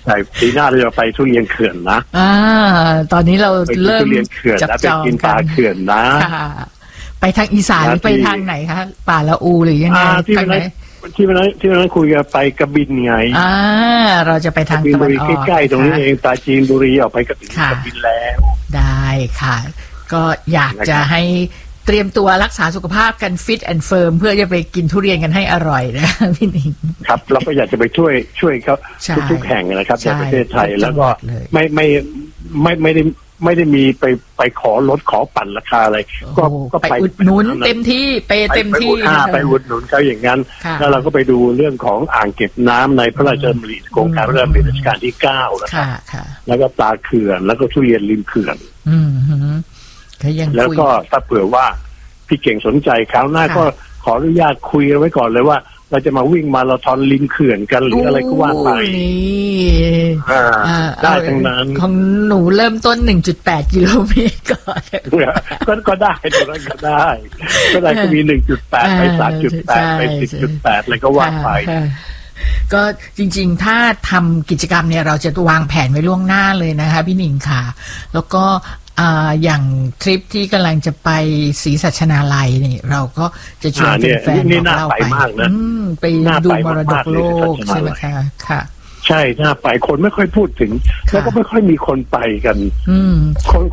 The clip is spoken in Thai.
ช่ปีหน้าเราจะไปทุเรียนเขื่อนนะตอนนี้เราเริ่มทุเรียนเขื่อนแล้วไปกินปลาเขื่อนนะไปทางอีสานหรือไปทางไหนคะป่าละอูหรือยังไงทางไหนที่วันนั้นคุยกันไปกระบินไงเราจะไปทางตะวันออกใกล้ๆตรงนี้เองปราจีนบุรีออกไปกระบินแล้วได้ค่ะก็อยากจะให้เตรียมตัวรักษาสุขภาพกันฟิตแอนด์เฟิร์มเพื่อจะไปกินทุเรียนกันให้อร่อยนะพี่หนิงครับเราก็อยากจะไปช่วยเขาทุกแห่งนะครับในประเทศไทยแล้วก็ไม่ได้มีไปขอลดขอปั่นราคาอะไรก็ไปอุดหนุนเต็มที่ไปเต็มที่ไปอุดหนุนเขาอย่างนั้นแล้วเราก็ไปดูเรื่องของอ่างเก็บน้ำในพระราชดำริโครงการพระราชดำริรัชกาลที่9นะครับแล้วก็ปลาเขื่อนแล้วก็ทุเรียนริมเขื่อนแล้วก็ถ้าเผื่อว่าพี่เก่งสนใจคราวหน้าก็ขออนุญาตคุยไว้ก่อนเลยว่าเราจะมาวิ่งมาราธอนริมเขื่อนกันหรืออะไรก็ว่าไปได้ทั้งนั้นของหนูเริ่มต้น 1.8 กิโลเมตรก่อนก็ได้ตรงนั้นก็ได้ก็มี 1.8 ไป 3.8 ไป 10.8 อะไรก็ว่าไปก็จริงๆถ้าทำกิจกรรมเนี่ยเราจะวางแผนไว้ล่วงหน้าเลยนะคะพี่หนิงค่ะแล้วก็อย่างทริปที่กำลังจะไปศรีสัชนาลัยนี่เราก็จะชวนแฟนๆของเราไปไปดูมรดกโลกใช่ไหมคะค่ะใช่น่าไปคนไม่ค่อยพูดถึงแล้วก็ไม่ค่อยมีคนไปกัน